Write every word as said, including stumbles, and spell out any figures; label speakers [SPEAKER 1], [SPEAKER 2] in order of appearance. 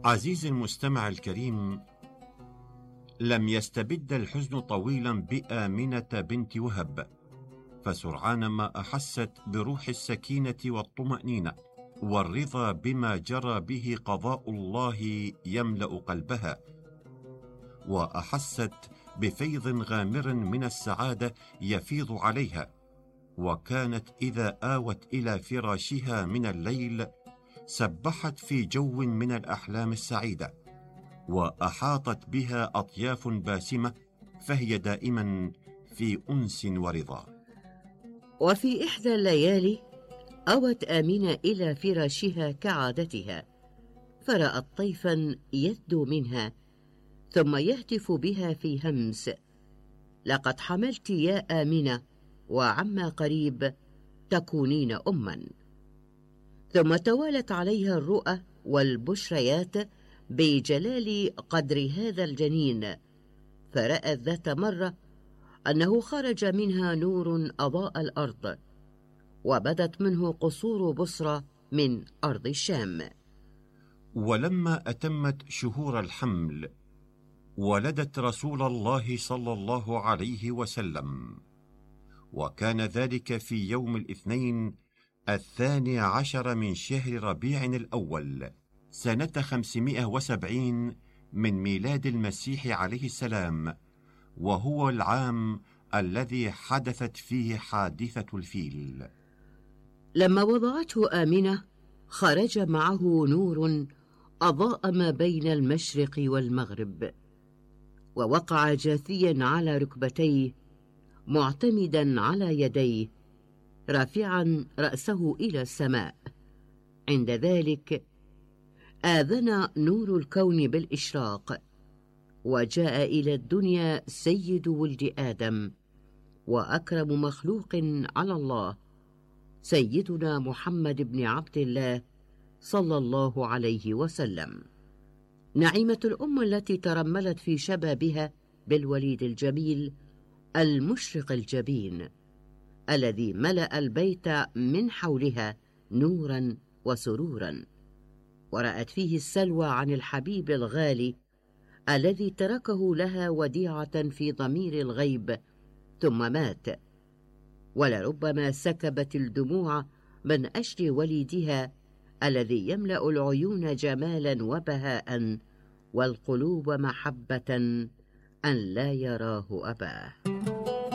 [SPEAKER 1] عزيزي المستمع الكريم، لم يستبد الحزن طويلا بآمنة بنت وهب، فسرعان ما أحست بروح السكينة والطمأنينة والرضا بما جرى به قضاء الله يملأ قلبها، وأحست بفيض غامر من السعادة يفيض عليها، وكانت إذا آوت إلى فراشها من الليل سبحت في جو من الأحلام السعيدة، وأحاطت بها أطياف باسمة، فهي دائما في أنس ورضا.
[SPEAKER 2] وفي إحدى الليالي أوت آمنة إلى فراشها كعادتها، فرأت طيفا يثدو منها، ثم يهتف بها في همس: لقد حملت يا آمنة، وعما قريب تكونين أما. ثم توالت عليها الرؤى والبشريات بجلال قدر هذا الجنين، فرأت ذات مرة أنه خرج منها نور أضاء الأرض، وبدت منه قصور بصرى من أرض الشام.
[SPEAKER 1] ولما أتمت شهور الحمل ولدت رسول الله صلى الله عليه وسلم، وكان ذلك في يوم الاثنين الثاني عشر من شهر ربيع الأول سنة خمسمائة وسبعين من ميلاد المسيح عليه السلام، وهو العام الذي حدثت فيه حادثة الفيل.
[SPEAKER 2] لما وضعته آمنة خرج معه نور أضاء ما بين المشرق والمغرب، ووقع جاثيا على ركبتيه معتمدا على يديه رافعا رأسه إلى السماء. عند ذلك آذن نور الكون بالإشراق، وجاء إلى الدنيا سيد ولد آدم وأكرم مخلوق على الله، سيدنا محمد بن عبد الله صلى الله عليه وسلم. نعيمة الأم التي ترملت في شبابها بالوليد الجميل المشرق الجبين الذي ملأ البيت من حولها نورا وسرورا، ورأت فيه السلوى عن الحبيب الغالي الذي تركه لها وديعة في ضمير الغيب ثم مات، ولربما سكبت الدموع من أجل وليدها الذي يملأ العيون جمالا وبهاء والقلوب محبة أن لا يراه أباه.